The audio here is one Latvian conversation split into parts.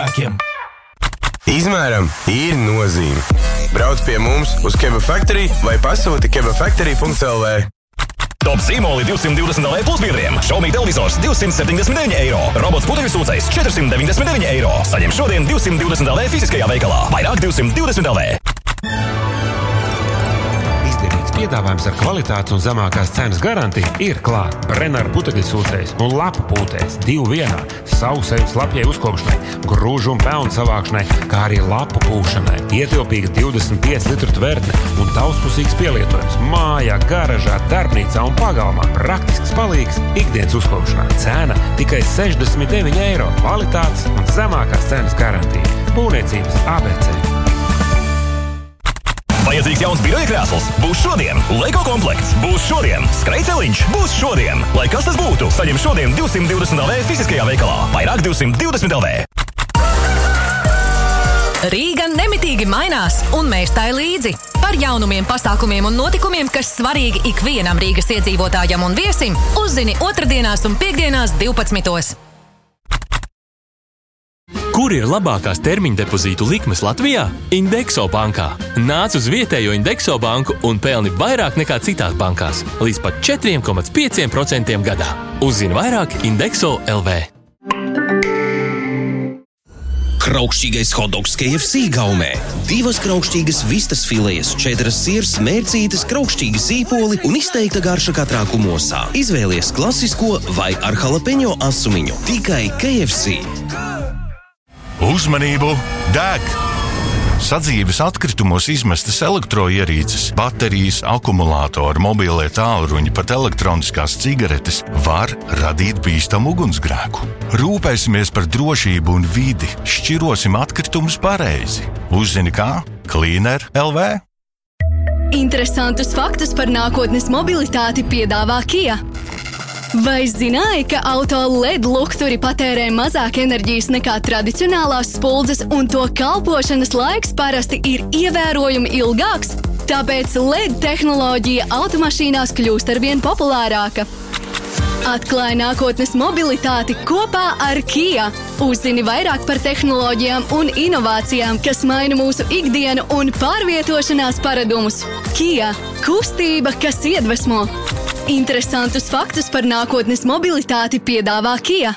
cilvēkiem. Izmēram ir nozīme. Brauc pie mums uz Keba Factory vai pasūti kebafactory.lv. Top zīmoli 220 LV plus biedriem. Xiaomi televizors 279 eiro. Robots putekļu sūcējs 499 eiro. Saņem šodien 220 LV fiziskajā veikalā. Vairāk 220 LV. Izdevīgs piedāvājums ar kvalitātes un zemākās cenas garantiju ir klāt. Brenner putekļu sūcējs un lapu pūtējs 2 vienā. Sausējums lapjai uzkopšanai, grūžu un pelnu savākšanai, kā arī lapu pūšanai. Ietilpīga 25 litru tvertne un daudzpusīgs pielietojums mājā, garažā, darbnīcā un pagalmā. Praktisks palīgs ikdienas uzkopšanā. Cena tikai 69 eiro. Kvalitātes un zemākās cenas garantija. Būvniecības ABC. Vajadzīgs jauns biroja krēsls? Būs šodien. Lego komplekts? Būs šodien. Skrejceliņš? Būs šodien. Lai kas tas būtu? Saņem šodien 220 LV fiziskajā veikalā. Vairāk 220 LV. Rīga nemitīgi mainās, un mēs tai līdzi. Par jaunumiem, pasākumiem un notikumiem, kas svarīgi ikvienam Rīgas iedzīvotājam un viesim, uzzini otrdienās un piekdienās 12. Kur ir labākās termiņa depozītu likmes Latvijā? Indexo bankā. Nāc uz vietējo Indexo banku un pelni vairāk nekā citās bankās. Līdz pat 4,5% gadā. Uzzini vairāk Indexo LV. Kraukšķīgais hotdogs KFC gaumē. 2 kraukšķīgas vistas filejas, 4 siers, mērcītes, kraukšķīgi sīpoli un izteikta garša katrā kumosā. Izvēlies klasisko vai ar jalapeņo asumiņu. Tikai KFC. Uzmanību! Deg! Sadzīves atkritumos izmestas elektroierīces, baterijas, akumulātori, mobilie tālruņi, pat elektroniskās cigaretes var radīt bīstamu ugunsgrēku. Rūpēsimies par drošību un vidi, šķirosim atkritumus pareizi. Uzzini kā? Cleaner LV. Interesantus faktus par nākotnes mobilitāti piedāvā Kia. Vai zināji, ka auto LED lukturi patērē mazāk enerģijas nekā tradicionālās spuldzes un to kalpošanas laiks parasti ir ievērojami ilgāks? Tāpēc LED tehnoloģija automašīnās kļūst arvien populārāka. Atklāj nākotnes mobilitāti kopā ar Kia. Uzzini vairāk par tehnoloģijām un inovācijām, kas maina mūsu ikdienu un pārvietošanās paradumus. Kia – kustība, kas iedvesmo. Interesantus faktus par nākotnes mobilitāti piedāvā Kia.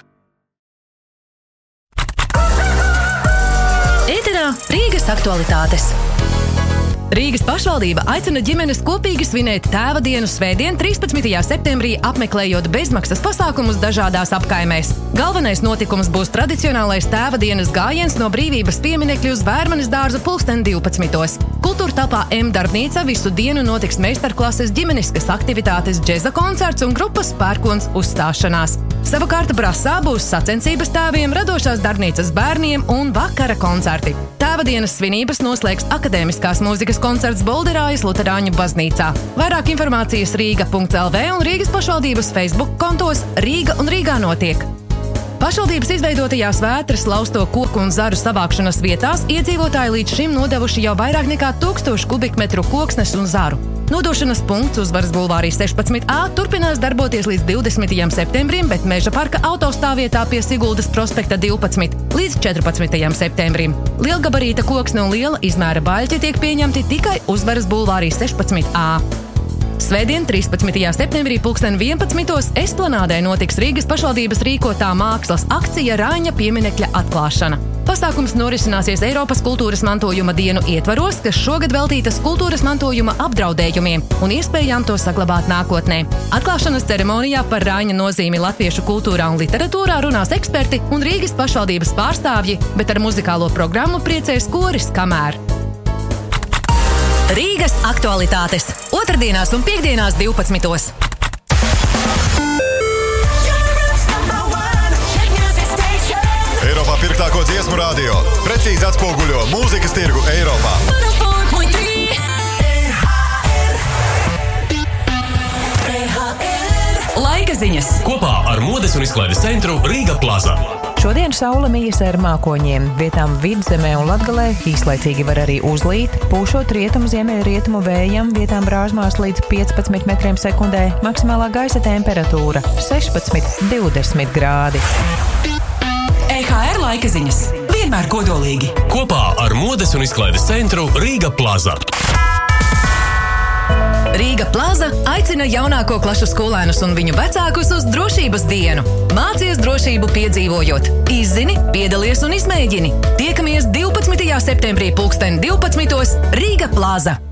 Ēterā Rīgas aktualitātes. Rīgas pašvaldība aicina ģimenes kopīgi svinēt Tēva dienu svētdien 13. septembrī, apmeklējot bezmaksas pasākumus dažādās apkaimēs. Galvenais notikums būs tradicionālais Tēva dienas gājiens no Brīvības pieminekļa uz Vērmanes dārzu 12. Kultūra telpā M darbnīca visu dienu notiks meistarklases, ģimeniskas aktivitātes, džeza koncerts un grupas Pērkons uzstāšanās. Savukārt Brasā būs sacensības tēviem, radošās darbnīcas bērniem un vakara koncerti. Tēva dienas svinības noslēgs akadēmiskās mūzikas koncerts Bolderājas Luterāņu baznīcā. Vairāk informācijas Rīga.lv un Rīgas pašvaldības Facebook kontos Rīga un Rīgā notiek. Pašvaldības izveidotajās Vētras, Lausto koku un zaru savākšanas vietās iedzīvotāji līdz šim nodevuši jau vairāk nekā 1000 kubikmetru koksnes un zaru. Nodošanas punkts Uzvaras bulvārī 16A turpinās darboties līdz 20. septembrim, bet Meža parka autostāvvietā pie Siguldas prospekta 12 līdz 14. septembrim. Lielgabarīta koksne un liela izmēra baļķi tiek pieņemti tikai Uzvaras bulvārī 16A. Svētdien, 13. septembrī 11. Esplanādē notiks Rīgas pašvaldības rīkotā mākslas akcija Rāņa pieminekļa atklāšana. Pasākums norisināsies Eiropas kultūras mantojuma dienu ietvaros, kas šogad veltītas kultūras mantojuma apdraudējumiem un iespējām to saglabāt nākotnē. Atklāšanas ceremonijā par Rāņa nozīmi latviešu kultūrā un literatūrā runās eksperti un Rīgas pašvaldības pārstāvji, bet ar muzikālo programmu priecēs koris Kamēr. Rīgas aktualitātes. Otrdienās un piekdienās 12. Eiropā pirktāko dziesmu radio. Precīzi atspoguļo mūzikas tirgu Eiropā. Laika ziņas. Kopā ar modes un izklaides centru Rīga Plaza. Šodien saule mijas ar mākoņiem. Vietām Vidzemē un Latgalē īslaicīgi var arī uzlīt, pūšot rietumu vējam, vietām brāzmās līdz 15 metriem sekundē, maksimālā gaisa temperatūra 16–20 grādi. EHR laika ziņas. nevienmēr kodolīgi. Kopā ar modes un izklaides centru Rīga Plaza. Rīga Plaza aicina jaunāko klašu skolēnus un viņu vecākus uz drošības dienu. Mācies drošību piedzīvojot. Izzini, piedalies un izmēģini. Tiekamies 12. septembrī 12:00 Rīga Plaza.